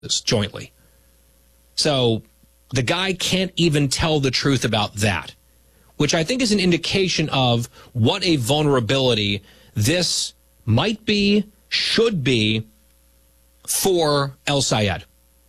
jointly. So the guy can't even tell the truth about that, which I think is an indication of what a vulnerability this might be, should be, for El Sayed.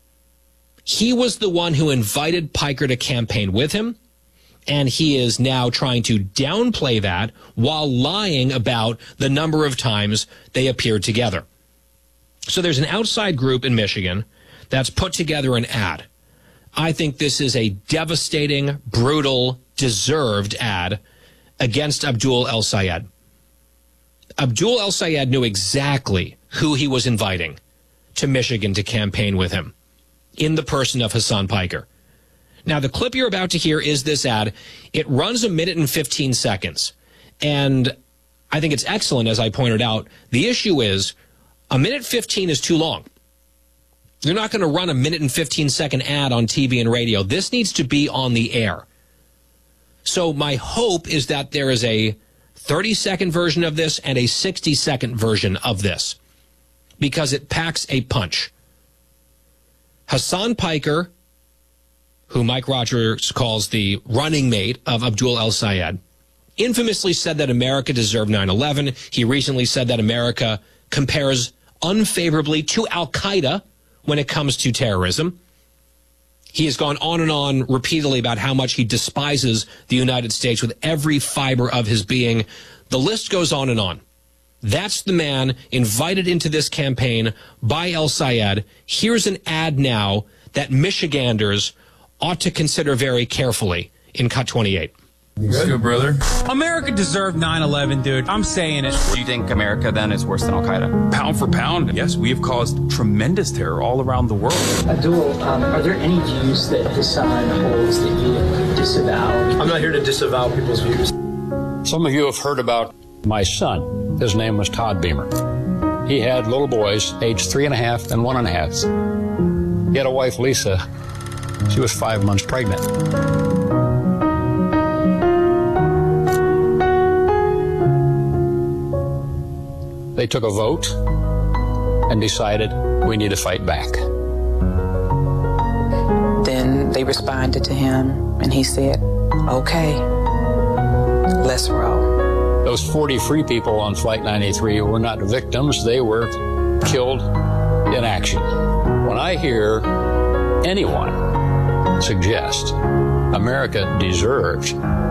He was the one who invited Piker to campaign with him, and he is now trying to downplay that while lying about the number of times they appeared together. So there's an outside group in Michigan that's put together an ad. I think this is a devastating, brutal, deserved ad against Abdul El Sayed. Abdul El Sayed knew exactly who he was inviting to Michigan to campaign with him, in the person of Hasan Piker. Now, the clip you're about to hear is this ad. It runs 1 minute and 15 seconds. And I think it's excellent, as I pointed out. The issue is 1 minute 15 is too long. You're not going to run 1 minute and 15-second ad on TV and radio. This needs to be on the air. So my hope is that there is a 30-second version of this and a 60-second version of this, because it packs a punch. Hasan Piker, who Mike Rogers calls the running mate of Abdul El Sayed, infamously said that America deserved 9/11. He recently said that America compares unfavorably to Al-Qaeda when it comes to terrorism. He has gone on and on repeatedly about how much he despises the United States with every fiber of his being. The list goes on and on. That's the man invited into this campaign by El Sayed. Here's an ad now that Michiganders ought to consider very carefully in Cut 28. Good, brother. America deserved 9/11, dude. I'm saying it. Do you think America then is worse than Al-Qaeda? Pound for pound, yes, we have caused tremendous terror all around the world. Abdul, are there any views that Hasan holds that you disavow? I'm not here to disavow people's views. Some of you have heard about my son. His name was Todd Beamer. He had little boys, aged 3.5 and 1.5. He had a wife, Lisa. She was 5 months pregnant. They took a vote and decided we need to fight back. Then they responded to him, and he said, okay, let's roll. Those 40 free people on Flight 93 were not victims. They were killed in action. When I hear anyone suggest America deserves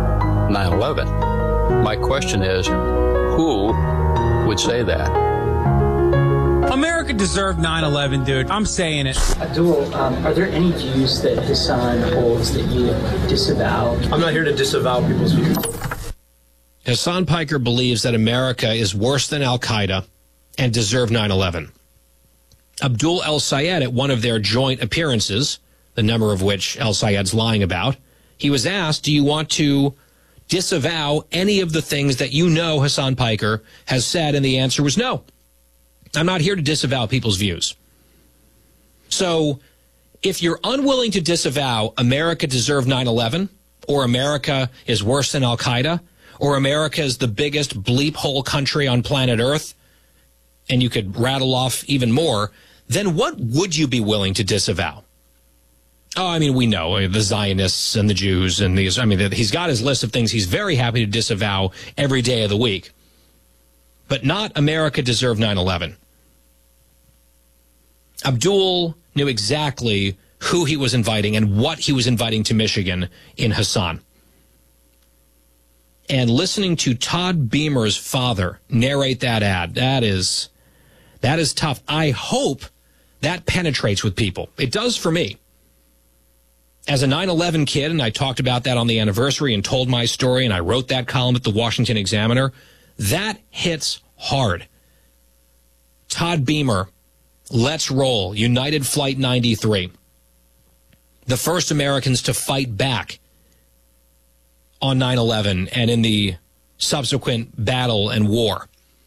9/11, my question is, who would say that? America deserved 9/11, dude. I'm saying it. Abdul, are there any views that Hasan holds that you disavow? I'm not here to disavow people's views. Hasan Piker believes that America is worse than Al-Qaeda and deserved 9/11. Abdul El Sayed, at one of their joint appearances, the number of which El Sayed's lying about, he was asked, do you want to disavow any of the things that you know Hasan Piker has said? And the answer was no. I'm not here to disavow people's views. So if you're unwilling to disavow America deserved 9/11, or America is worse than Al-Qaeda, or America is the biggest bleep hole country on planet Earth, and you could rattle off even more, then what would you be willing to disavow? Oh, I mean, we know the Zionists and the Jews and these. I mean, he's got his list of things he's very happy to disavow every day of the week. But not America deserved 9/11. Abdul knew exactly who he was inviting and what he was inviting to Michigan in Hasan. And listening to Todd Beamer's father narrate that ad, that is tough. I hope that penetrates with people. It does for me. As a 9/11 kid, and I talked about that on the anniversary and told my story, and I wrote that column at the Washington Examiner, that hits hard. Todd Beamer, let's roll, United Flight 93. The first Americans to fight back on 9/11 and in the subsequent battle and war.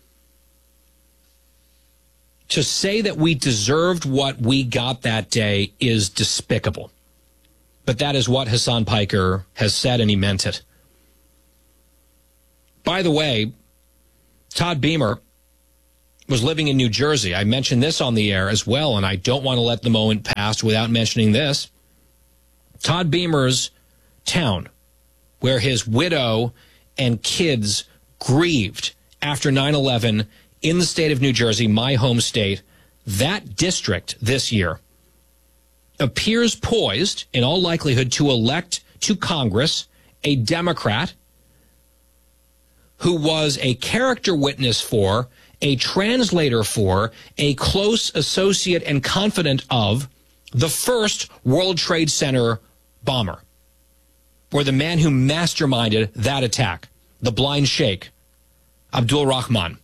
To say that we deserved what we got that day is despicable. But that is what Hasan Piker has said, and he meant it. By the way, Todd Beamer was living in New Jersey. I mentioned this on the air as well, and I don't want to let the moment pass without mentioning this. Todd Beamer's town, where his widow and kids grieved after 9/11 in the state of New Jersey, my home state, that district this year appears poised, in all likelihood, to elect to Congress a Democrat who was a character witness for, a translator for, a close associate and confidant of the first World Trade Center bomber, or the man who masterminded that attack, the blind sheikh, Abdul Rahman.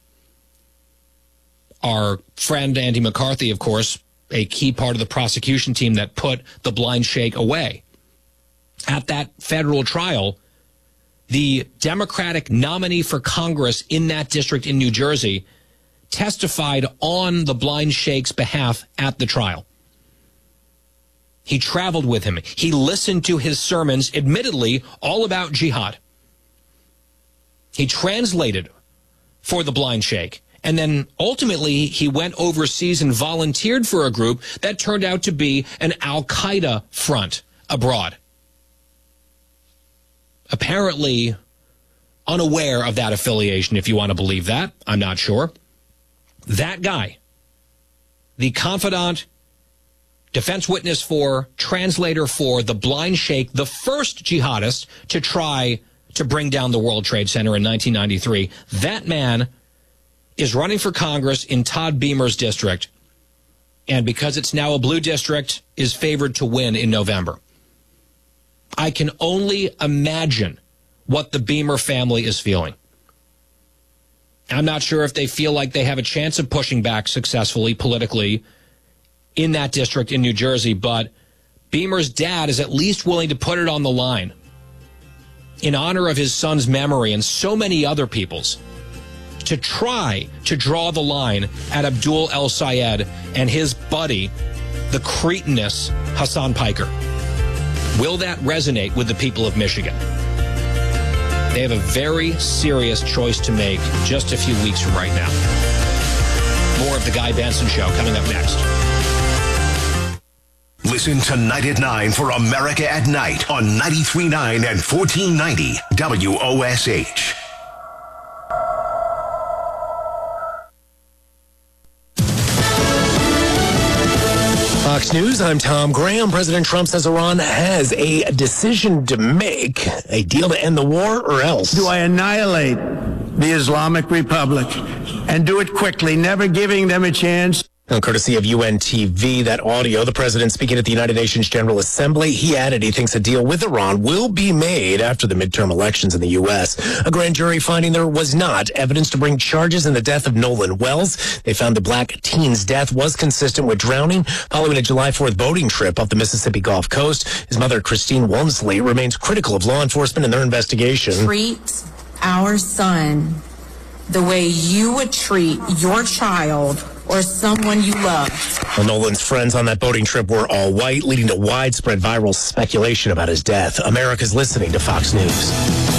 Our friend Andy McCarthy, of course, a key part of the prosecution team that put the blind sheikh away. At that federal trial, the Democratic nominee for Congress in that district in New Jersey testified on the blind sheikh's behalf at the trial. He traveled with him. He listened to his sermons, admittedly all about jihad. He translated for the blind sheikh. And then ultimately he went overseas and volunteered for a group that turned out to be an Al-Qaeda front abroad. Apparently unaware of that affiliation, if you want to believe that. I'm not sure. That guy, the confidant, defense witness for, translator for the blind sheikh, the first jihadist to try to bring down the World Trade Center in 1993, that man is running for Congress in Todd Beamer's district, and because it's now a blue district, is favored to win in November. I can only imagine what the Beamer family is feeling. I'm not sure if they feel like they have a chance of pushing back successfully politically in that district in New Jersey, but Beamer's dad is at least willing to put it on the line in honor of his son's memory and so many other people's, to try to draw the line at Abdul El Sayed and his buddy, the cretinous Hassan Piker. Will that resonate with the people of Michigan? They have a very serious choice to make just a few weeks from right now. More of the Guy Benson Show coming up next. Listen tonight at 9 for America at Night on 93.9 and 1490 WOSH. Fox News, I'm Tom Graham. President Trump says Iran has a decision to make, a deal to end the war or else. Do I annihilate the Islamic Republic and do it quickly, never giving them a chance? Courtesy of UNTV, that audio, the president speaking at the United Nations General Assembly, he added he thinks a deal with Iran will be made after the midterm elections in the U.S. A grand jury finding there was not evidence to bring charges in the death of Nolan Wells. They found the black teen's death was consistent with drowning following a July 4th boating trip up the Mississippi Gulf Coast. His mother, Christine Walmsley, remains critical of law enforcement in their investigation. Treat our son the way you would treat your child or someone you love. Well, Nolan's friends on that boating trip were all white, leading to widespread viral speculation about his death. America's listening to Fox News.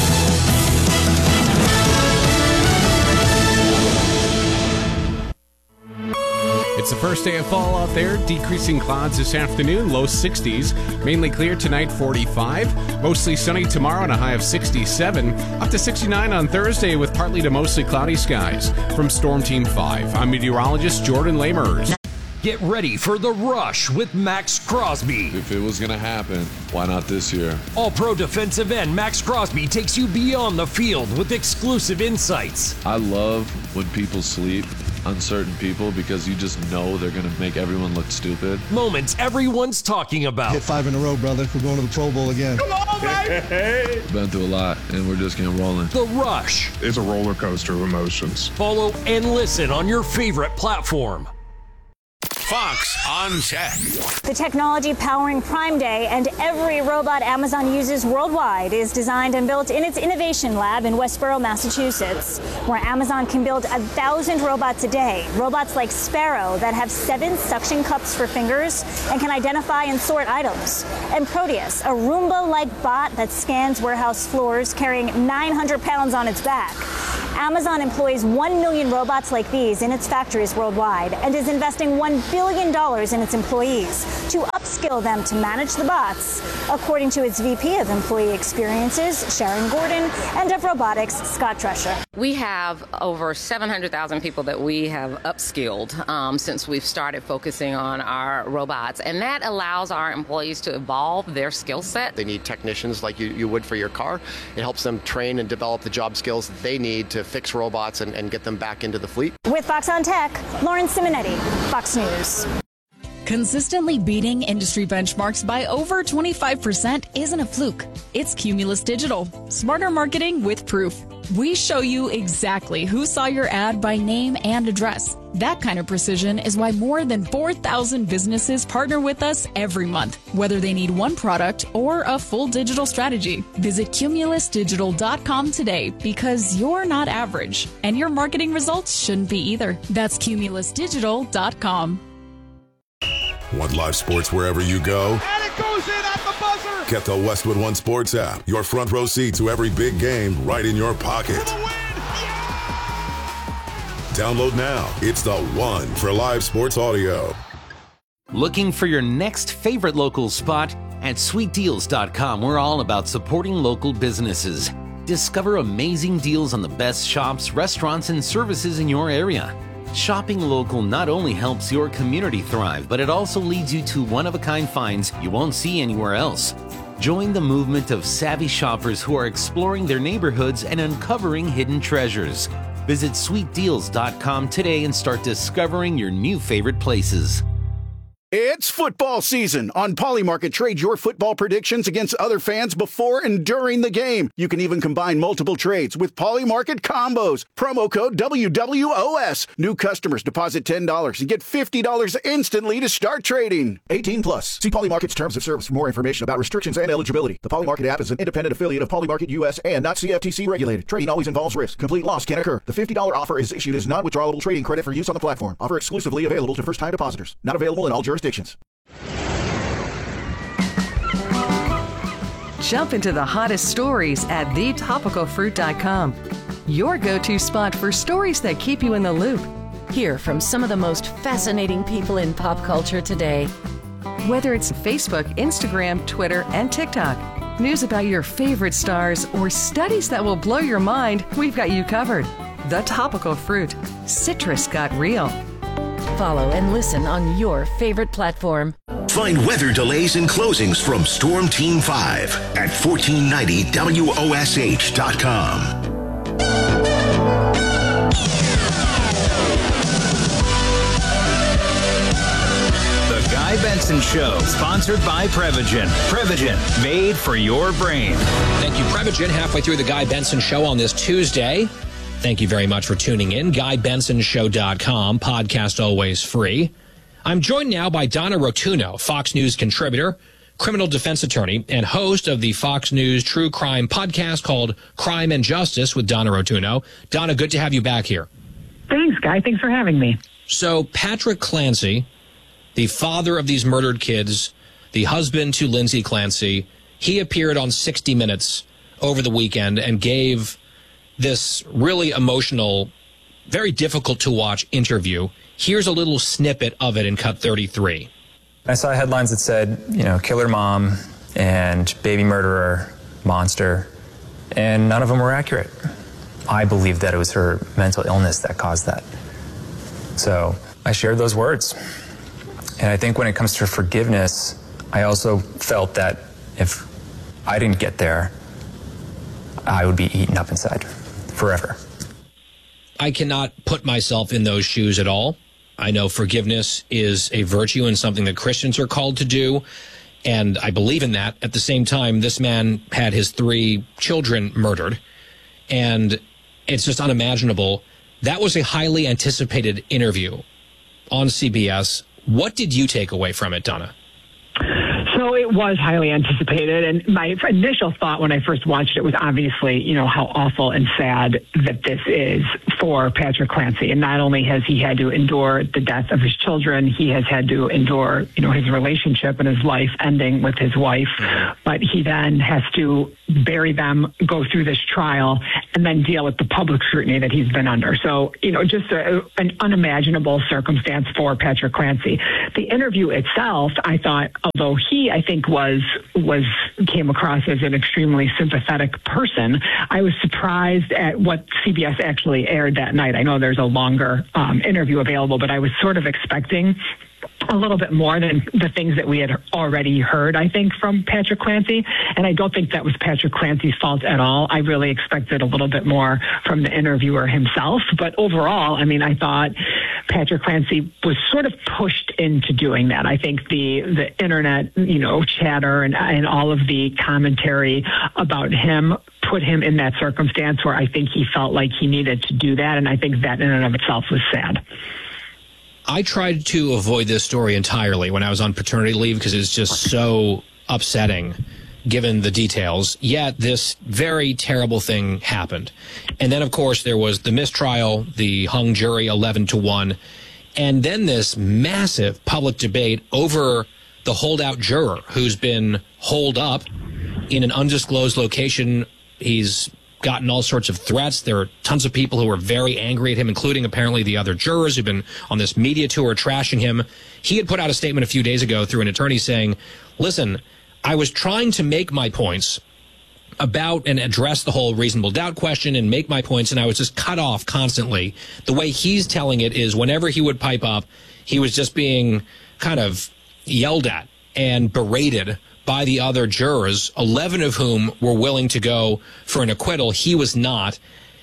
It's the first day of fall out there. Decreasing clouds this afternoon, low 60s. Mainly clear tonight, 45. Mostly sunny tomorrow and a high of 67. Up to 69 on Thursday with partly to mostly cloudy skies. From Storm Team 5, I'm meteorologist Jordan Lamers. Get ready for The Rush with Max Crosby. If it was going to happen, why not this year? All-pro defensive end Max Crosby takes you beyond the field with exclusive insights. I love when people sleep on certain people because you just know they're going to make everyone look stupid. Moments everyone's talking about. Hit 5 in a row, brother. We're going to the Pro Bowl again. Come on, baby! Been through a lot, and we're just getting rolling. The Rush. It's a roller coaster of emotions. Follow and listen on your favorite platform. Fox on Tech. The technology powering Prime Day and every robot Amazon uses worldwide is designed and built in its innovation lab in Westboro, Massachusetts, where Amazon can build 1,000 robots a day. Robots like Sparrow that have 7 suction cups for fingers and can identify and sort items. And Proteus, a Roomba-like bot that scans warehouse floors carrying 900 pounds on its back. Amazon employs 1 million robots like these in its factories worldwide and is investing $1 billion in its employees to upskill them to manage the bots, according to its VP of Employee Experiences, Sharon Gordon, and of Robotics, Scott Drescher. We have over 700,000 people that we have upskilled since we've started focusing on our robots, and that allows our employees to evolve their skill set. They need technicians like you would for your car. It helps them train and develop the job skills that they need to fix robots and get them back into the fleet. With Fox on Tech, Lauren Simonetti, Fox News. Consistently beating industry benchmarks by over 25% isn't a fluke. It's Cumulus Digital. Smarter marketing with proof. We show you exactly who saw your ad by name and address. That kind of precision is why more than 4,000 businesses partner with us every month, whether they need one product or a full digital strategy. Visit cumulusdigital.com today because you're not average, and your marketing results shouldn't be either. That's cumulusdigital.com. Want live sports wherever you go? And it goes in at the buzzer! Get the Westwood One Sports app. Your front row seat to every big game right in your pocket. Download now. It's the one for live sports audio. Looking for your next favorite local spot? At sweetdeals.com, we're all about supporting local businesses. Discover amazing deals on the best shops, restaurants, and services in your area. Shopping local not only helps your community thrive, but it also leads you to one-of-a-kind finds you won't see anywhere else. Join the movement of savvy shoppers who are exploring their neighborhoods and uncovering hidden treasures. Visit sweetdeals.com today and start discovering your new favorite places. It's football season. On Polymarket, trade your football predictions against other fans before and during the game. You can even combine multiple trades with Polymarket combos. Promo code WWOS. New customers deposit $10 and get $50 instantly to start trading. 18 plus. See Polymarket's terms of service for more information about restrictions and eligibility. The Polymarket app is an independent affiliate of Polymarket US and not CFTC regulated. Trading always involves risk. Complete loss can occur. The $50 offer is issued as non-withdrawable trading credit for use on the platform. Offer exclusively available to first-time depositors. Not available in all jurisdictions. Jump into the hottest stories at thetopicalfruit.com. Your go-to spot for stories that keep you in the loop. Hear from some of the most fascinating people in pop culture today. Whether it's Facebook, Instagram, Twitter, and TikTok, news about your favorite stars, or studies that will blow your mind, we've got you covered. The Topical Fruit. Citrus got real. Follow and listen on your favorite platform. Find weather delays and closings from Storm Team 5 at 1490WOSH.com. The Guy Benson Show, sponsored by Prevagen. Prevagen, made for your brain. Thank you, Prevagen. Halfway through the Guy Benson Show on this Tuesday. Thank you very much for tuning in. GuyBensonShow.com, podcast always free. I'm joined now by Donna Rotuno, Fox News contributor, criminal defense attorney, and host of the Fox News true crime podcast called Crime and Justice with Donna Rotuno. Donna, good to have you back here. Thanks, Guy. Thanks for having me. So Patrick Clancy, the father of these murdered kids, the husband to Lindsay Clancy, he appeared on 60 Minutes over the weekend and gave this really emotional, very difficult to watch interview. Here's a little snippet of it in cut 33. I saw headlines that said, killer mom and baby murderer, monster, and none of them were accurate. I believed that it was her mental illness that caused that. So I shared those words. And I think when it comes to forgiveness, I also felt that if I didn't get there, I would be eaten up inside forever. I cannot put myself in those shoes at all. I know forgiveness is a virtue and something that Christians are called to do, and I believe in that. At the same time, this man had his 3 children murdered, and it's just unimaginable. That was a highly anticipated interview on CBS. What did you take away from it, Donna? So So it was highly anticipated, and my initial thought when I first watched it was obviously, how awful and sad that this is for Patrick Clancy. And not only has he had to endure the death of his children, he has had to endure, his relationship and his life ending with his wife, but he then has to bury them, go through this trial, and then deal with the public scrutiny that he's been under. So, just an unimaginable circumstance for Patrick Clancy. The interview itself, I thought, although I think came across as an extremely sympathetic person, I was surprised at what CBS actually aired that night. I know there's a longer interview available, but I was sort of expecting a little bit more than the things that we had already heard, I think, from Patrick Clancy. And I don't think that was Patrick Clancy's fault at all. I really expected a little bit more from the interviewer himself. But overall, I thought Patrick Clancy was sort of pushed into doing that. I think the internet, chatter and all of the commentary about him put him in that circumstance where I think he felt like he needed to do that. And I think that in and of itself was sad. I tried to avoid this story entirely when I was on paternity leave because it's just so upsetting given the details. Yet this very terrible thing happened. And then, of course, there was the mistrial, the hung jury 11-1, and then this massive public debate over the holdout juror who's been holed up in an undisclosed location. He's gotten all sorts of threats. There are tons of people who are very angry at him, including apparently the other jurors who've been on this media tour trashing him. He had put out a statement a few days ago through an attorney saying, listen, I was trying to make my points about and address the whole reasonable doubt question and make my points, and I was just cut off constantly. The way he's telling it is whenever he would pipe up, he was just being kind of yelled at and berated by the other jurors, 11 of whom were willing to go for an acquittal. He was not.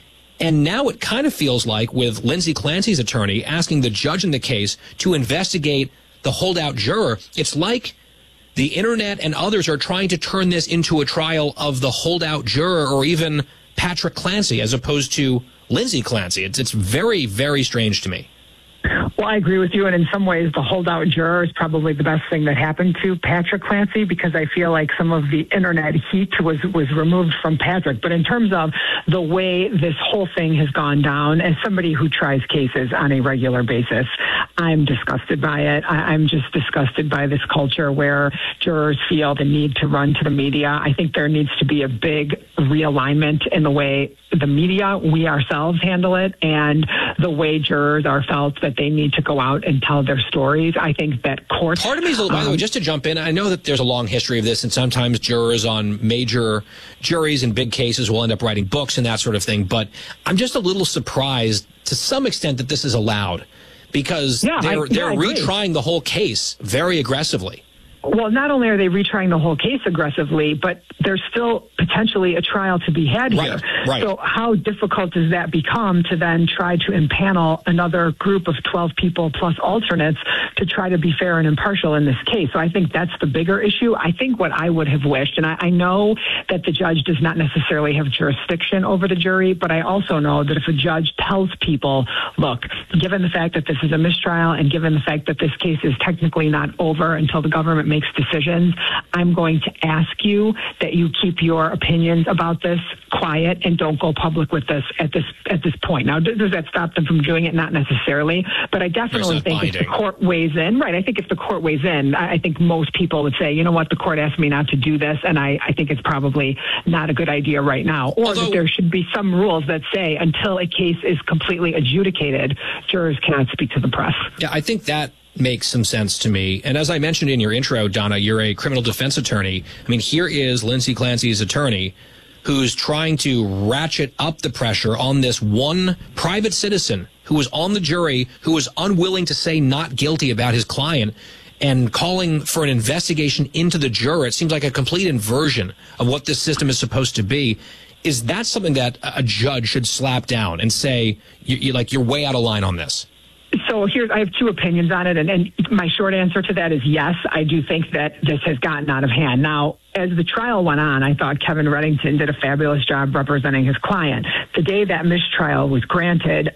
And now it kind of feels like, with Lindsay Clancy's attorney asking the judge in the case to investigate the holdout juror, it's like the internet and others are trying to turn this into a trial of the holdout juror or even Patrick Clancy as opposed to Lindsay Clancy. It's very, very strange to me. Well, I agree with you, and in some ways the holdout juror is probably the best thing that happened to Patrick Clancy, because I feel like some of the internet heat was removed from Patrick. But in terms of the way this whole thing has gone down, as somebody who tries cases on a regular basis, I'm disgusted by it. I'm just disgusted by this culture where jurors feel the need to run to the media. I think there needs to be a big realignment in the way the media, we ourselves, handle it, and the way jurors are felt that they need to go out and tell their stories. I think that courts... Part of me is, by the way, just to jump in, I know that there's a long history of this, and sometimes jurors on major juries and big cases will end up writing books and that sort of thing, but I'm just a little surprised to some extent that this is allowed, because they're retrying the whole case very aggressively. Well, not only are they retrying the whole case aggressively, but there's still potentially a trial to be had here. Right. So how difficult does that become to then try to impanel another group of 12 people plus alternates to try to be fair and impartial in this case? So I think that's the bigger issue. I think what I would have wished, and I know that the judge does not necessarily have jurisdiction over the jury, but I also know that if a judge tells people, look, given the fact that this is a mistrial and given the fact that this case is technically not over until the government makes decisions, I'm going to ask you that you keep your opinions about this quiet and don't go public with this at this point. Now, does that stop them from doing it? Not necessarily, but I definitely think if the court weighs in, I think if the court weighs in, I think most people would say, you know what, the court asked me not to do this, and I think it's probably not a good idea right now. Or that there should be some rules that say until a case is completely adjudicated, jurors cannot speak to the press. Yeah, I think that makes some sense to me. And as I mentioned in your intro, Donna, you're a criminal defense attorney. I mean, here is Lindsay Clancy's attorney who's trying to ratchet up the pressure on this one private citizen who was on the jury, who was unwilling to say not guilty about his client, and calling for an investigation into the juror. It seems like a complete inversion of what this system is supposed to be. Is that something that a judge should slap down and say, you're way out of line on this? So I have two opinions on it, and my short answer to that is yes, I do think that this has gotten out of hand. Now, as the trial went on, I thought Kevin Reddington did a fabulous job representing his client. The day that mistrial was granted,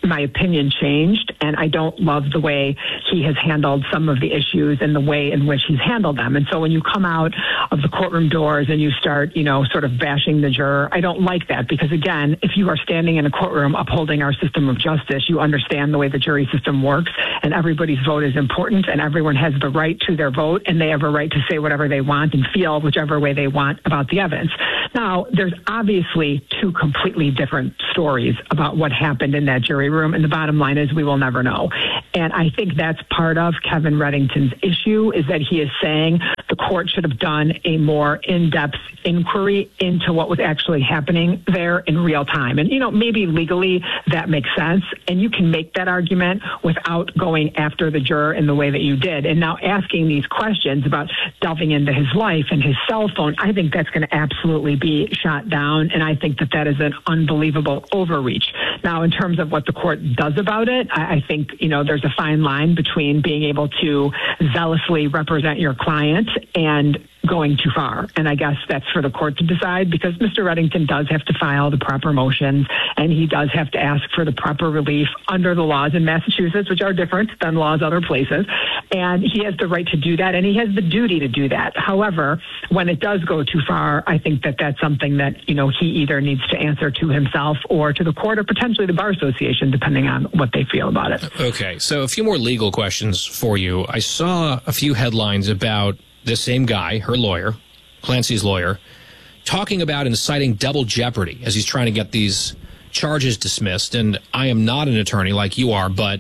my opinion changed, and I don't love the way he has handled some of the issues and the way in which he's handled them. And so when you come out of the courtroom doors and you start, sort of bashing the juror, I don't like that, because again, if you are standing in a courtroom upholding our system of justice, you understand the way the jury system works, and everybody's vote is important, and everyone has the right to their vote, and they have a right to say whatever they want and feel whichever way they want about the evidence. Now, there's obviously two completely different stories about what happened in that jury room, and the bottom line is we will never know. And I think that's part of Kevin Reddington's issue, is that he is saying the court should have done a more in-depth inquiry into what was actually happening there in real time. And, maybe legally that makes sense, and you can make that argument without going after the juror in the way that you did. And now asking these questions about delving into his life and his cell phone, I think that's going to absolutely be shot down, and I think that is an unbelievable overreach. Now, in terms of what the court does about it, I think, there's a fine line between being able to zealously represent your client and going too far. And I guess that's for the court to decide, because Mr. Reddington does have to file the proper motions, and he does have to ask for the proper relief under the laws in Massachusetts, which are different than laws other places. And he has the right to do that, and he has the duty to do that. However, when it does go too far, I think that that's something that, he either needs to answer to himself or to the court, or potentially the Bar Association, depending on what they feel about it. Okay, so a few more legal questions for you. I saw a few headlines about this same guy, her lawyer, Clancy's lawyer, talking about and citing double jeopardy as he's trying to get these charges dismissed. And I am not an attorney like you are, but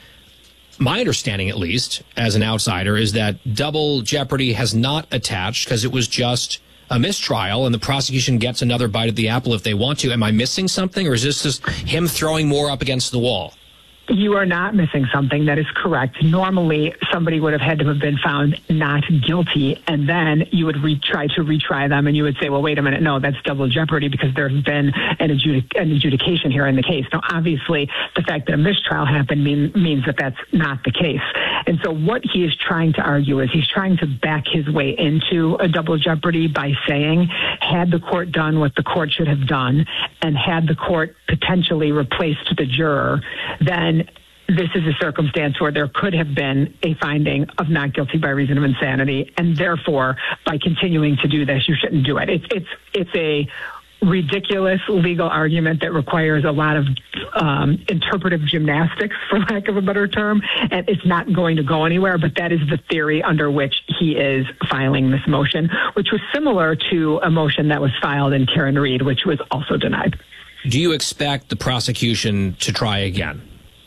my understanding, at least, as an outsider, is that double jeopardy has not attached because it was just a mistrial and the prosecution gets another bite at the apple if they want to. Am I missing something, or is this just him throwing more up against the wall? You are not missing something. That is correct. Normally, somebody would have had to have been found not guilty, and then you would try to retry them, and you would say, well, wait a minute, no, that's double jeopardy because there's been an adjudication here in the case. Now, obviously, the fact that a mistrial happened means that that's not the case. And so what he is trying to argue is he's trying to back his way into a double jeopardy by saying, had the court done what the court should have done, and had the court potentially replaced the juror, then this is a circumstance where there could have been a finding of not guilty by reason of insanity, and therefore, by continuing to do this, you shouldn't do it. It's a ridiculous legal argument that requires a lot of interpretive gymnastics, for lack of a better term, and it's not going to go anywhere, but that is the theory under which he is filing this motion, which was similar to a motion that was filed in Karen Reed, which was also denied. Do you expect the prosecution to try again?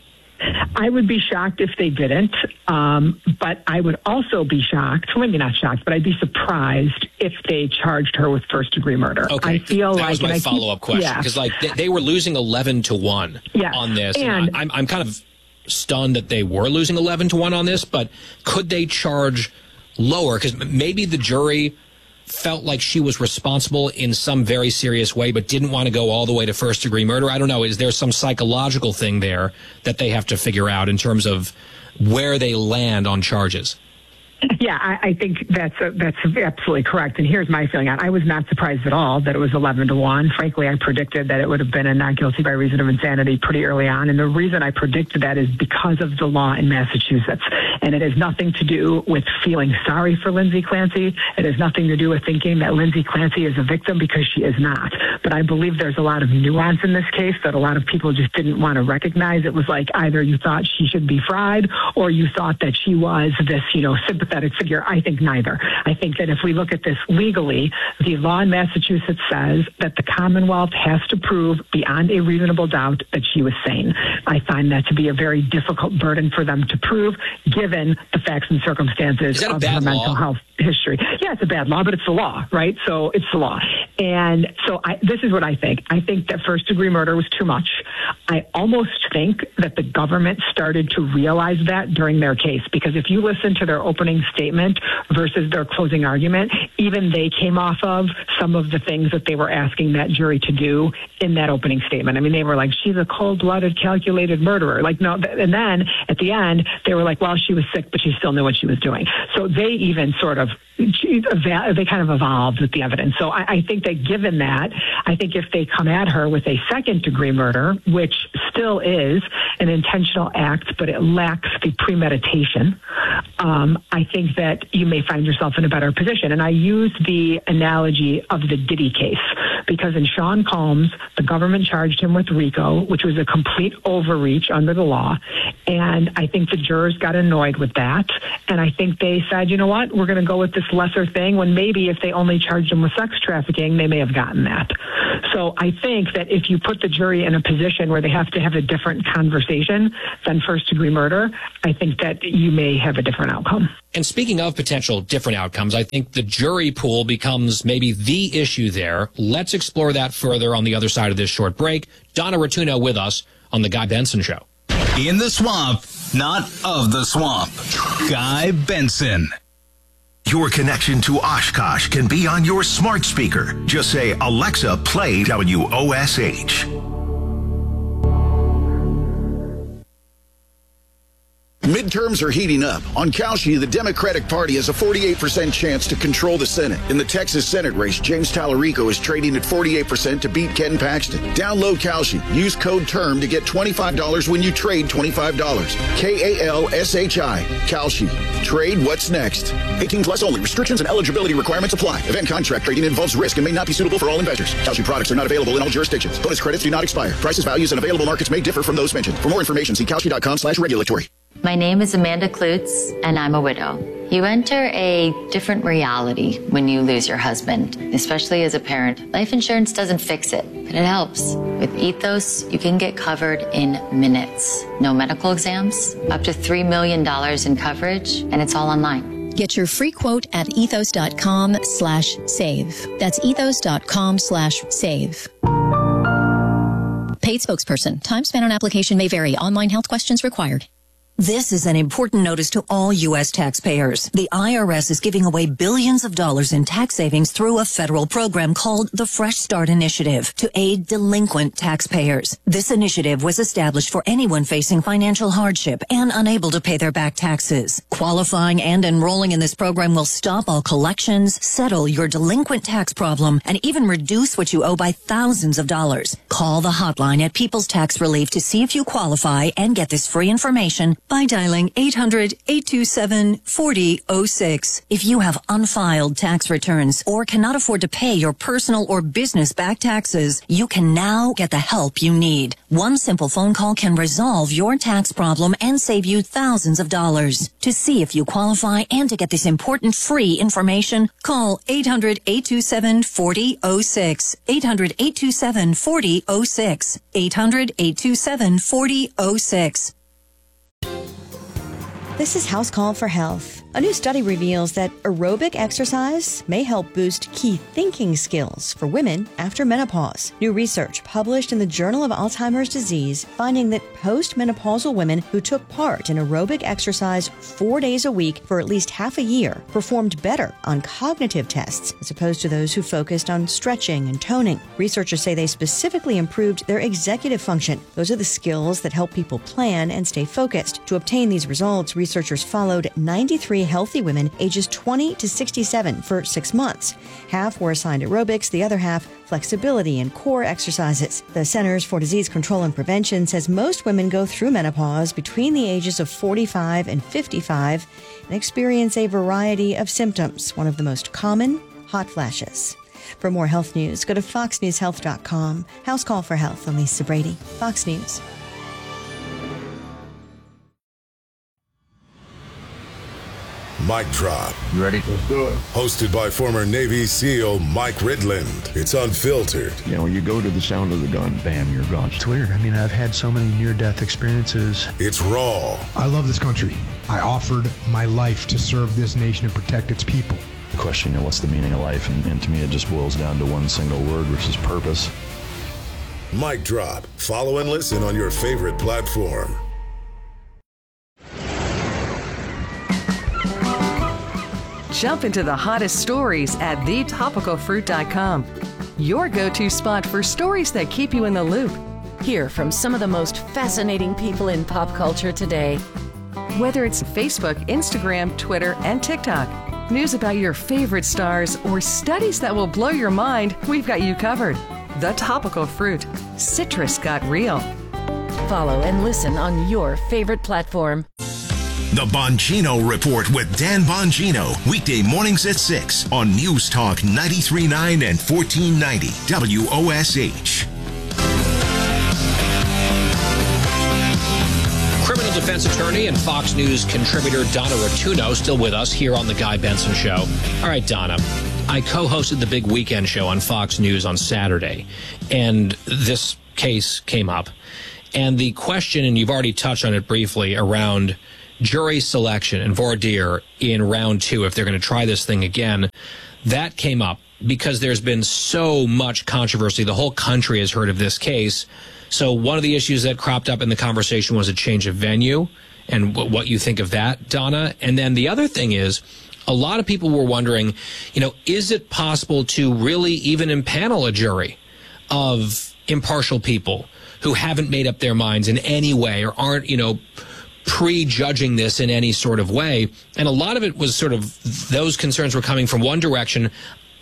I would be shocked if they didn't, but I would also be shocked, maybe not shocked, but I'd be surprised if they charged her with first-degree murder. Okay, I feel that was my follow-up question, because they were losing 11-1 on this, and I'm kind of stunned that they were losing 11-1 on this, but could they charge lower? Because maybe the jury felt like she was responsible in some very serious way, but didn't want to go all the way to first-degree murder. I don't know. Is there some psychological thing there that they have to figure out in terms of where they land on charges? Yeah, I think that's absolutely correct. And here's my feeling on it. I was not surprised at all that it was 11-1. Frankly, I predicted that it would have been a not guilty by reason of insanity pretty early on. And the reason I predicted that is because of the law in Massachusetts. And it has nothing to do with feeling sorry for Lindsay Clancy. It has nothing to do with thinking that Lindsay Clancy is a victim, because she is not. But I believe there's a lot of nuance in this case that a lot of people just didn't want to recognize. It was like either you thought she should be fried, or you thought that she was this, sympathetic figure. I think neither. I think that if we look at this legally, the law in Massachusetts says that the Commonwealth has to prove beyond a reasonable doubt that she was sane. I find that to be a very difficult burden for them to prove, given the facts and circumstances of her mental health history. Yeah, it's a bad law, but it's the law, right? So it's the law. And so this is what I think. I think that first-degree murder was too much. I almost think that the government started to realize that during their case, because if you listen to their opening statement versus their closing argument, even they came off of some of the things that they were asking that jury to do in that opening statement. I mean, they were like, she's a cold-blooded, calculated murderer. Like, no, and then at the end, they were like, well, she was sick, but she still knew what she was doing. So they even sort of evolved with the evidence. So I think that given that, I think if they come at her with a second-degree murder, which still is an intentional act, but it lacks the premeditation, I think that you may find yourself in a better position. And I use the analogy of the Diddy case because in Sean Combs, the government charged him with RICO, which was a complete overreach under the law. And I think the jurors got annoyed with that. And I think they said, you know what, we're going to go with this lesser thing when maybe if they only charged him with sex trafficking, they may have gotten that. So I think that if you put the jury in a position where they have to have a different conversation than first-degree murder, I think that you may have a different outcome. And speaking of potential different outcomes, I think the jury pool becomes maybe the issue there. Let's explore that further on the other side of this short break. Donna Rotuno with us on The Guy Benson Show. In the swamp, not of the swamp. Guy Benson. Your connection to Oshkosh can be on your smart speaker. Just say, Alexa, play WOSH. Midterms are heating up. On Kalshi, the Democratic Party has a 48% chance to control the Senate. In the Texas Senate race, James Tallarico is trading at 48% to beat Ken Paxton. Download Kalshi. Use code TERM to get $25 when you trade $25. KALSHI. Kalshi. Trade what's next. 18 plus only. Restrictions and eligibility requirements apply. Event contract trading involves risk and may not be suitable for all investors. Kalshi products are not available in all jurisdictions. Bonus credits do not expire. Prices, values, and available markets may differ from those mentioned. For more information, see Kalshi.com/regulatory. My name is Amanda Klutz, and I'm a widow. You enter a different reality when you lose your husband, especially as a parent. Life insurance doesn't fix it, but it helps. With Ethos, you can get covered in minutes. No medical exams, up to $3 million in coverage, and it's all online. Get your free quote at ethos.com/save. That's ethos.com/save. Paid spokesperson. Time spent on application may vary. Online health questions required. This is an important notice to all U.S. taxpayers. The IRS is giving away billions of dollars in tax savings through a federal program called the Fresh Start Initiative to aid delinquent taxpayers. This initiative was established for anyone facing financial hardship and unable to pay their back taxes. Qualifying and enrolling in this program will stop all collections, settle your delinquent tax problem, and even reduce what you owe by thousands of dollars. Call the hotline at People's Tax Relief to see if you qualify and get this free information by dialing 800-827-4006. If you have unfiled tax returns or cannot afford to pay your personal or business back taxes, you can now get the help you need. One simple phone call can resolve your tax problem and save you thousands of dollars. To see if you qualify and to get this important free information, call 800-827-4006. 800-827-4006. 800-827-4006. This is House Call for Health. A new study reveals that aerobic exercise may help boost key thinking skills for women after menopause. New research published in the Journal of Alzheimer's Disease finding that postmenopausal women who took part in aerobic exercise 4 days a week for at least half a year performed better on cognitive tests as opposed to those who focused on stretching and toning. Researchers say they specifically improved their executive function. Those are the skills that help people plan and stay focused. To obtain these results, researchers followed 93 healthy women ages 20 to 67 for 6 months. Half were assigned aerobics, the other half flexibility and core exercises. The Centers for Disease Control and Prevention says most women go through menopause between the ages of 45 and 55 and experience a variety of symptoms. One of the most common, hot flashes. For more health news, go to foxnewshealth.com. House Call for Health. I'm Lisa Brady, Fox News. Mic Drop. You ready? Let's do it. Hosted by former Navy SEAL Mike Ridland. It's unfiltered. You know, when you go to the sound of the gun, bam, you're gone. It's weird. I mean, I've had so many near-death experiences. It's raw. I love this country. I offered my life to serve this nation and protect its people. The question, what's the meaning of life? And to me, it just boils down to one single word, which is purpose. Mic Drop. Follow and listen on your favorite platform. Jump into the hottest stories at thetopicalfruit.com. Your go-to spot for stories that keep you in the loop. Hear from some of the most fascinating people in pop culture today. Whether it's Facebook, Instagram, Twitter, and TikTok. news about your favorite stars, or studies that will blow your mind, we've got you covered. The Topical Fruit. Citrus got real. Follow and listen on your favorite platform. The Bongino Report with Dan Bongino. Weekday mornings at 6 on News Talk 93.9 and 1490 WOSH. Criminal defense attorney and Fox News contributor Donna Rotuno still with us here on The Guy Benson Show. All right, Donna, I co-hosted the Big Weekend Show on Fox News on Saturday, and this case came up. And the question, and you've already touched on it briefly, around jury selection and voir dire in round 2, if they're going to try this thing again, that came up because there's been so much controversy. The whole country has heard of this case. So one of the issues that cropped up in the conversation was a change of venue and what you think of that, Donna. And then the other thing is, a lot of people were wondering, is it possible to really even impanel a jury of impartial people who haven't made up their minds in any way or aren't, prejudging this in any sort of way? And a lot of it was sort of, those concerns were coming from one direction.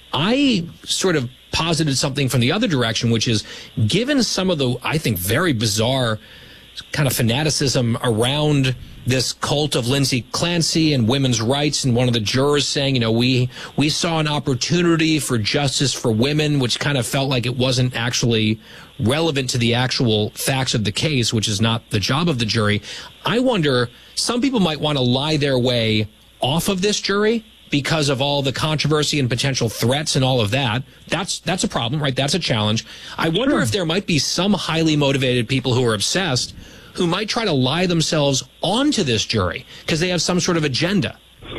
I sort of posited something from the other direction, which is, given some of the, I think, very bizarre kind of fanaticism around this cult of Lindsay Clancy and women's rights, and one of the jurors saying, we saw an opportunity for justice for women, which kind of felt like it wasn't actually relevant to the actual facts of the case, which is not the job of the jury. I wonder, some people might want to lie their way off of this jury because of all the controversy and potential threats and all of that. That's a problem, right? That's a challenge. I wonder if there might be some highly motivated people who are obsessed who might try to lie themselves onto this jury because they have some sort of agenda.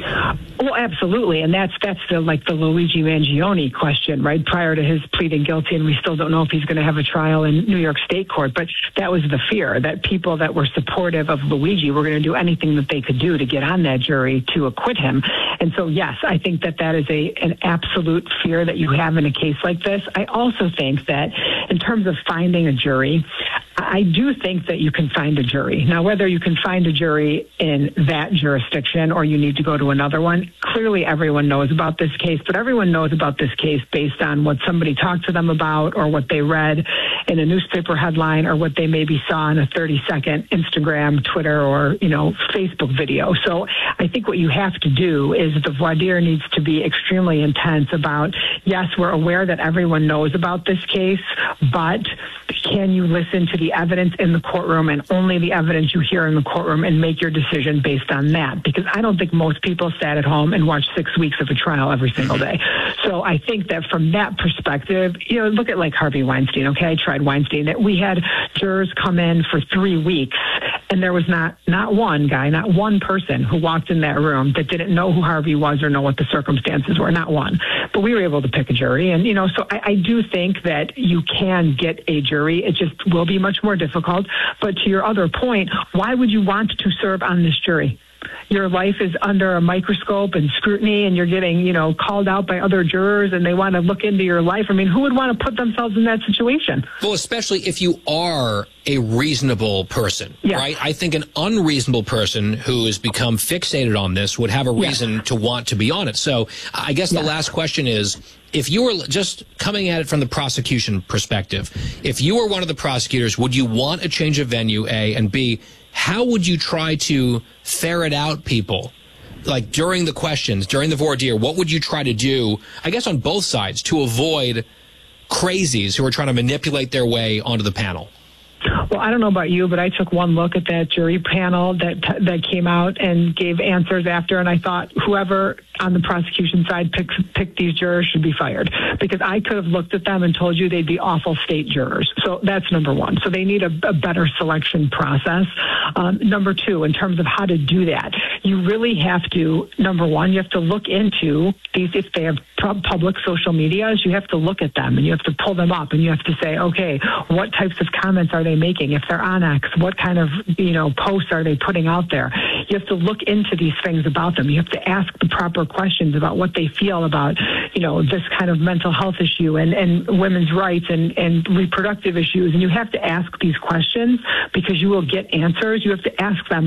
Well, absolutely, and that's the Luigi Mangione question, right? Prior to his pleading guilty, and we still don't know if he's going to have a trial in New York State court. But that was the fear, that people that were supportive of Luigi were going to do anything that they could do to get on that jury to acquit him. And so, yes, I think that is an absolute fear that you have in a case like this. I also think that in terms of finding a jury, I do think that you can find a jury. Now, whether you can find a jury in that jurisdiction or you need to go to another one, clearly everyone knows about this case, but everyone knows about this case based on what somebody talked to them about or what they read in a newspaper headline or what they maybe saw in a 30-second Instagram, Twitter, or, Facebook video. So I think what you have to do is the voir dire needs to be extremely intense about, yes, we're aware that everyone knows about this case, but can you listen to the evidence in the courtroom and only the evidence you hear in the courtroom and make your decision based on that? Because I don't think most people sat at home and watched 6 weeks of a trial every single day. So I think that from that perspective, look at like Harvey Weinstein, okay? I tried Weinstein. We had jurors come in for 3 weeks, and there was not one guy, not one person who walked in that room that didn't know who Harvey was or know what the circumstances were, not one. But we were able to pick a jury. And, so I do think that you can get a jury. It just will be much more difficult. But to your other point, why would you want to serve on this jury? Your life is under a microscope and scrutiny, and you're getting, called out by other jurors, and they want to look into your life. I mean, who would want to put themselves in that situation? Well, especially if you are a reasonable person, right? I think an unreasonable person who has become fixated on this would have a reason to want to be on it. So I guess the last question is, if you were just coming at it from the prosecution perspective, if you were one of the prosecutors, would you want a change of venue, A, and B, how would you try to ferret out people? Like during the questions, during the voir dire, what would you try to do, I guess on both sides, to avoid crazies who are trying to manipulate their way onto the panel? Well, I don't know about you, but I took one look at that jury panel that came out and gave answers after, and I thought whoever on the prosecution side picked these jurors should be fired, because I could have looked at them and told you they'd be awful state jurors. So that's number one. So they need a better selection process. Number two, in terms of how to do that, you really have to, number one, you have to look into these, if they have public social medias, you have to look at them and you have to pull them up and you have to say, okay, what types of comments are they making? If they're on X, what kind of, posts are they putting out there? You have to look into these things about them. You have to ask the proper questions about what they feel about, this kind of mental health issue and women's rights and reproductive issues. And you have to ask these questions because you will get answers. You have to ask them,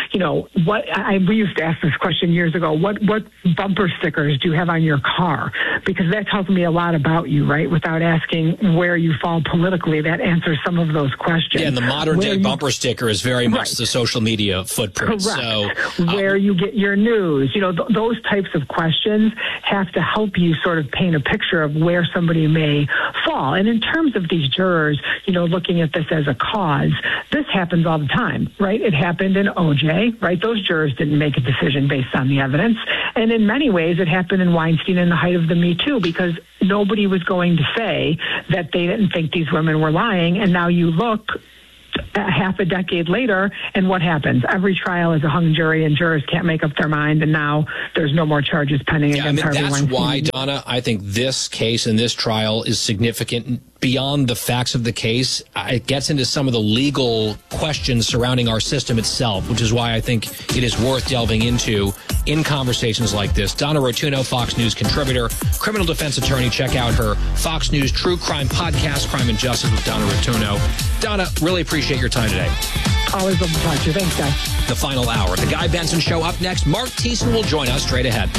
we used to ask this question years ago, what bumper stickers do you have on your car? Because that tells me a lot about you, right? Without asking where you fall politically, that answers some of those questions. Yeah, and the modern day bumper sticker is very much the social media footprint. Correct. So, where you get your news, those types of questions have to help you sort of paint a picture of where somebody may fall. And in terms of these jurors, looking at this as a cause, this happens all the time, right? It happened in OJ, right? Those jurors didn't make a decision based on the evidence. And in many ways, it happened in Weinstein in the height of the Me Too, because nobody was going to say that they didn't think these women were lying. And now you look half a decade later, and what happens? Every trial is a hung jury, and jurors can't make up their mind, and now there's no more charges pending against Harvey Weinstein. That's why, Donna, I think this case and this trial is significant beyond the facts of the case. It gets into some of the legal questions surrounding our system itself, which is why I think it is worth delving into in conversations like this. Donna Rotuno, Fox News contributor, criminal defense attorney. Check out her Fox News True Crime podcast, Crime and Justice with Donna Rotuno. Donna, really appreciate your time today. Always a pleasure. Thanks, guys. The final hour. The Guy Benson Show up next. Mark Thiessen will join us straight ahead.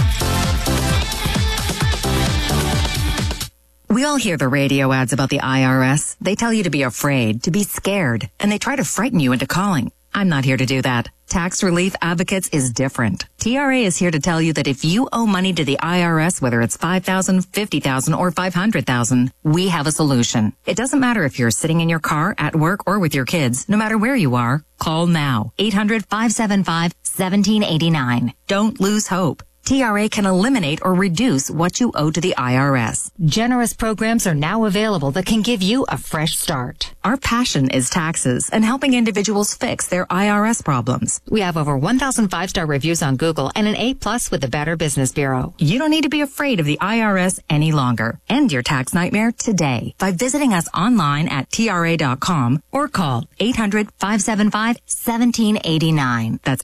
We all hear the radio ads about the IRS. They tell you to be afraid, to be scared, and they try to frighten you into calling. I'm not here to do that. Tax Relief Advocates is different. TRA is here to tell you that if you owe money to the IRS, whether it's $5,000, $50,000, or $500,000, we have a solution. It doesn't matter if you're sitting in your car, at work, or with your kids. No matter where you are, call now. 800-575-1789. Don't lose hope. TRA can eliminate or reduce what you owe to the IRS. Generous programs are now available that can give you a fresh start. Our passion is taxes and helping individuals fix their IRS problems. We have over 1,000 5-star reviews on Google and an A+ with the Better Business Bureau. You don't need to be afraid of the IRS any longer. End your tax nightmare today by visiting us online at TRA.com or call 800-575-1789. That's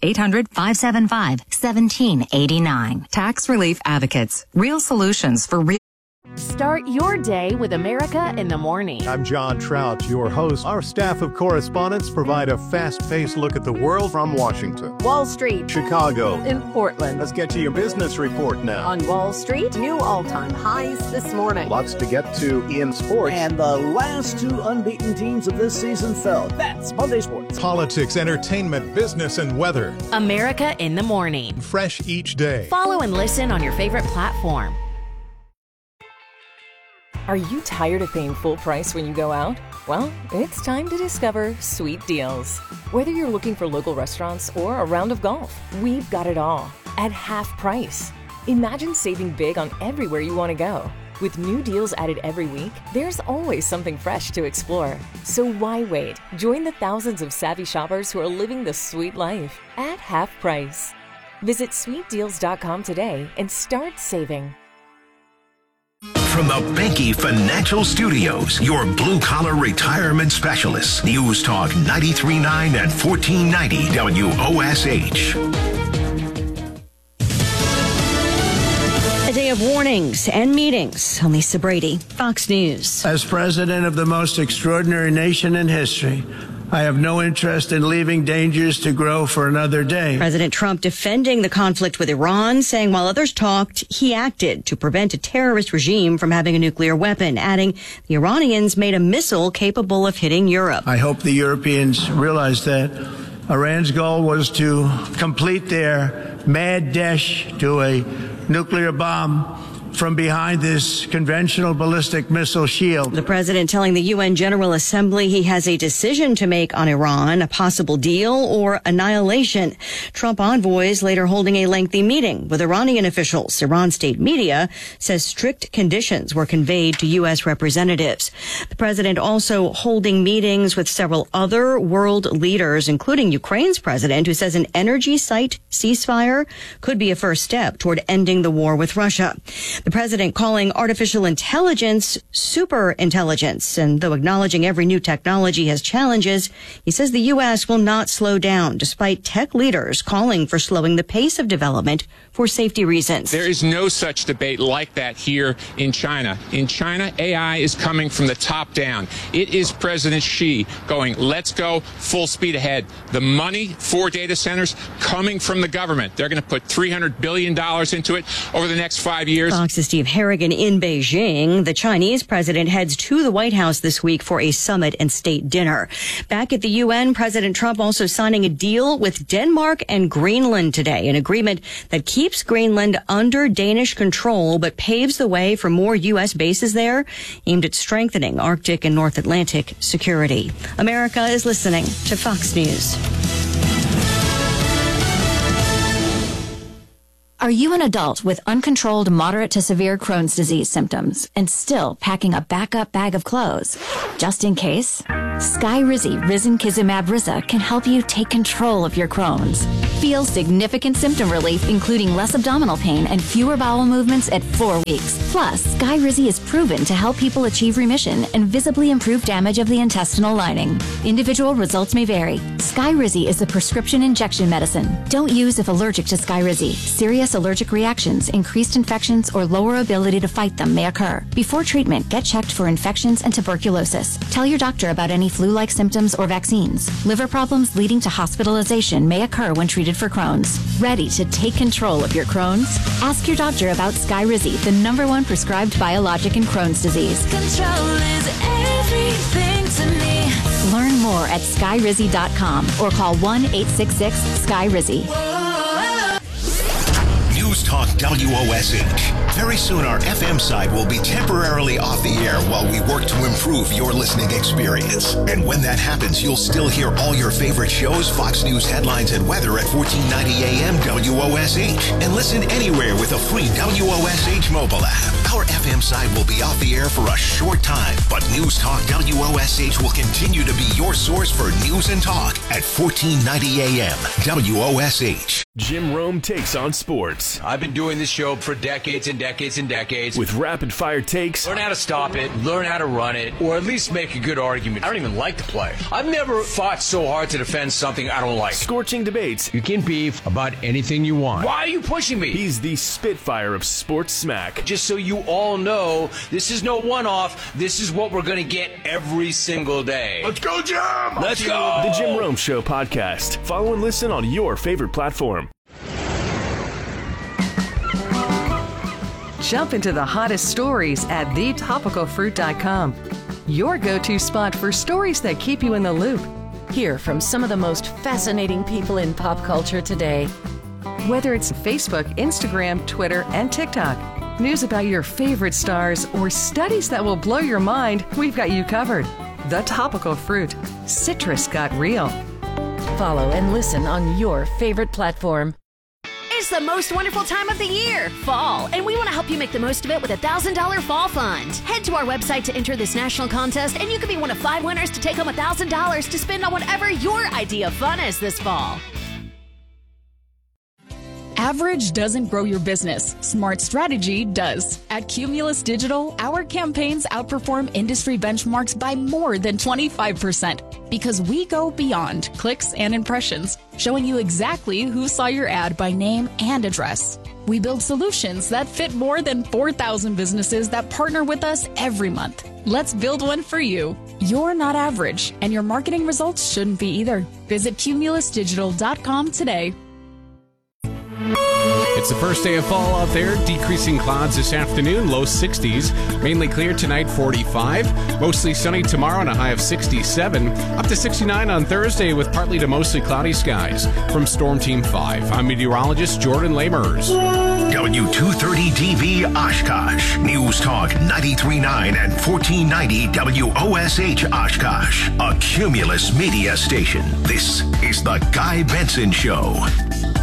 800-575-1789. Tax Relief Advocates. Real solutions for real. Start your day with America in the Morning. I'm John Trout, your host. Our staff of correspondents provide a fast-paced look at the world from Washington, Wall Street, Chicago, and Portland. Let's get to your business report now. On Wall Street, new all-time highs this morning. Lots to get to in sports. And the last two unbeaten teams of this season fell. That's Monday Sports. Politics, entertainment, business, and weather. America in the Morning. Fresh each day. Follow and listen on your favorite platform. Are you tired of paying full price when you go out? Well, it's time to discover Sweet Deals. Whether you're looking for local restaurants or a round of golf, we've got it all at half price. Imagine saving big on everywhere you want to go. With new deals added every week, there's always something fresh to explore. So why wait? Join the thousands of savvy shoppers who are living the sweet life at half price. Visit sweetdeals.com today and start saving. From the Benke Financial Studios, your blue-collar retirement specialists. News Talk 93.9 and 1490 WOSH. A day of warnings and meetings. I'm Lisa Brady, Fox News. As president of the most extraordinary nation in history, I have no interest in leaving dangers to grow for another day. President Trump defending the conflict with Iran, saying while others talked, he acted to prevent a terrorist regime from having a nuclear weapon, adding the Iranians made a missile capable of hitting Europe. I hope the Europeans realize that Iran's goal was to complete their mad dash to a nuclear bomb from behind this conventional ballistic missile shield. The president telling the UN General Assembly he has a decision to make on Iran, a possible deal or annihilation. Trump envoys later holding a lengthy meeting with Iranian officials. Iran state media says strict conditions were conveyed to U.S. representatives. The president also holding meetings with several other world leaders, including Ukraine's president, who says an energy site ceasefire could be a first step toward ending the war with Russia. The president calling artificial intelligence super intelligence. And though acknowledging every new technology has challenges, he says the U.S. will not slow down, despite tech leaders calling for slowing the pace of development for safety reasons. There is no such debate like that here in China. In China, AI is coming from the top down. It is President Xi going, let's go full speed ahead. The money for data centers coming from the government. They're going to put $300 billion into it over the next 5 years. Fox's Steve Harrigan in Beijing. The Chinese president heads to the White House this week for a summit and state dinner. Back at the UN, President Trump also signing a deal with Denmark and Greenland today, an agreement that keeps Greenland under Danish control but paves the way for more U.S. bases there, aimed at strengthening Arctic and North Atlantic security. America is listening to Fox News. Are you an adult with uncontrolled moderate to severe Crohn's disease symptoms and still packing a backup bag of clothes? Just in case, Skyrizi Risankizumab Riza can help you take control of your Crohn's. Feel significant symptom relief, including less abdominal pain and fewer bowel movements at 4 weeks. Plus, Skyrizi is proven to help people achieve remission and visibly improve damage of the intestinal lining. Individual results may vary. Skyrizi is a prescription injection medicine. Don't use if allergic to Skyrizi. Serious allergic reactions, increased infections, or lower ability to fight them may occur. Before treatment, get checked for infections and tuberculosis. Tell your doctor about any flu-like symptoms or vaccines. Liver problems leading to hospitalization may occur when treated for Crohn's. Ready to take control of your Crohn's? Ask your doctor about Skyrizi, the #1 prescribed biologic in Crohn's disease. Control is everything to me. Learn more at skyrizi.com or call 1-866-SKYRIZI. News Talk WOSH. Very soon our FM side will be temporarily off the air while we work to improve your listening experience. And when that happens, you'll still hear all your favorite shows, Fox News headlines and weather at 1490 AM WOSH. And listen anywhere with a free WOSH mobile app. Our FM side will be off the air for a short time, but News Talk WOSH will continue to be your source for news and talk at 1490 AM WOSH. Jim Rome takes on sports. I've been doing this show for decades and decades and decades. With rapid-fire takes. Learn how to stop it, learn how to run it, or at least make a good argument. I don't even like the play. I've never fought so hard to defend something I don't like. Scorching debates. You can beef about anything you want. Why are you pushing me? He's the Spitfire of sports smack. Just so you all know, this is no one-off. This is what we're going to get every single day. Let's go, Jim! Let's go! The Jim Rome Show podcast. Follow and listen on your favorite platform. Jump into the hottest stories at thetopicalfruit.com. Your go-to spot for stories that keep you in the loop. Hear from some of the most fascinating people in pop culture today. Whether it's Facebook, Instagram, Twitter, and TikTok, news about your favorite stars, or studies that will blow your mind, we've got you covered. The Topical Fruit. Citrus got real. Follow and listen on your favorite platform. It's the most wonderful time of the year, fall, and we want to help you make the most of it with a $1,000 fall fund. Head to our website to enter this national contest, and you could be one of 5 winners to take home $1,000 to spend on whatever your idea of fun is this fall. Average doesn't grow your business. Smart strategy does. At Cumulus Digital, our campaigns outperform industry benchmarks by more than 25% because we go beyond clicks and impressions, showing you exactly who saw your ad by name and address. We build solutions that fit more than 4,000 businesses that partner with us every month. Let's build one for you. You're not average, and your marketing results shouldn't be either. Visit cumulusdigital.com today. It's the first day of fall out there. Decreasing clouds this afternoon, low 60s. Mainly clear tonight, 45. Mostly sunny tomorrow and a high of 67. Up to 69 on Thursday with partly to mostly cloudy skies. From Storm Team 5, I'm meteorologist Jordan Lamers. W230DB Oshkosh. News Talk 93.9 and 1490 WOSH Oshkosh. A Cumulus media station. This is the Guy Benson Show.